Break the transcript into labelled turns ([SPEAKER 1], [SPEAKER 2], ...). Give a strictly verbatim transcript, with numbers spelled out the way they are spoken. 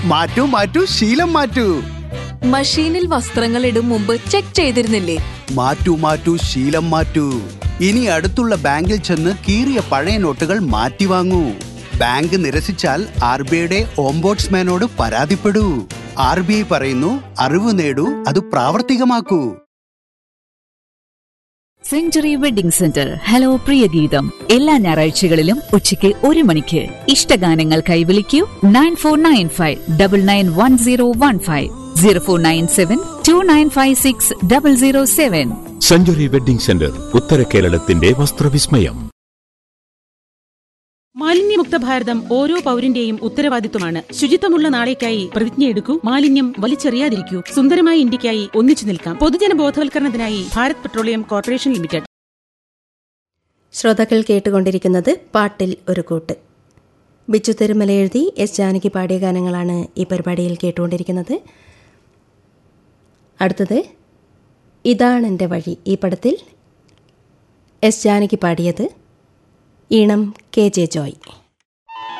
[SPEAKER 1] മാറ്റൂ മാറ്റൂ ശീലം മാറ്റൂ.
[SPEAKER 2] മഷീനിൽ വസ്ത്രങ്ങൾ ഇടും മുമ്പ് ചെക്ക് ചെയ്തിരുന്നില്ലേ?
[SPEAKER 1] മാറ്റൂ മാറ്റൂ ശീലം മാറ്റൂ. ഇനി അടുത്തുള്ള ബാങ്കിൽ ചെന്ന് കീറിയ പഴയ നോട്ടുകൾ മാറ്റി വാങ്ങൂ. ബാങ്ക് നിരസിച്ചാൽ ആർ ബി ഐയുടെ ഓംബോഡ്സ്മാനോട് പരാതിപ്പെടൂ. ആർ ബി ഐ പറയുന്നു, അറിവ് നേടൂ, അത് പ്രാവർത്തികമാക്കൂ.
[SPEAKER 3] Century wedding centre hello Priyageetham എല്ലാ ഞായറാഴ്ചകളിലും ഉച്ചയ്ക്ക് ഒരു മണിക്ക്. ഇഷ്ടഗാനങ്ങൾ കൈവിളിക്കൂ nine four nine five double nine one zero one five zero four nine seven to nine five six double zero seven.
[SPEAKER 4] Century wedding centre, ഉത്തര കേരളത്തിന്റെ വസ്ത്രവിസ്മയം.
[SPEAKER 5] മാലിന്യമുക്ത ഭാരതം ഓരോ പൗരന്റെയും ഉത്തരവാദിത്വമാണ്. ശുചിത്വമുള്ള നാളേക്കായി പ്രതിജ്ഞയെടുക്കൂ. മാലിന്യം വലിച്ചെറിയാതിരിക്കൂ. സുന്ദരമായ ഇന്ത്യക്കായി ഒന്നിച്ചു നിൽക്കാം. പൊതുജന ബോധവൽക്കരണത്തിനായി ഭാരത് പെട്രോളിയം കോർപ്പറേഷൻ ലിമിറ്റഡ്.
[SPEAKER 6] ശ്രോതാക്കൾ കേട്ടുകൊണ്ടിരിക്കുന്നത് പാട്ടിൽ ഒരു കൂട്ട്. ബിച്ചു തിരുമല എഴുതി എസ് ജാനകി പാടിയ ഗാനങ്ങളാണ് ഈ പരിപാടിയിൽ കേട്ടുകൊണ്ടിരിക്കുന്നത്. അടുത്തത് ഇതാണെൻ്റെ വഴി. ഈ പടത്തിൽ എസ് ജാനകി പാടിയത്, ഈണം കെ ജെ ജോയ്.